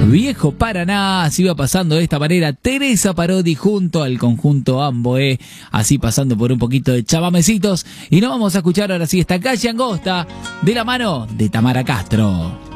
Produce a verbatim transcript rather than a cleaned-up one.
Viejo Paraná. Así va pasando de esta manera Teresa Parodi junto al conjunto Amboé, así pasando por un poquito de chamamecitos. Y nos vamos a escuchar ahora sí esta Calle Angosta de la mano de Tamara Castro.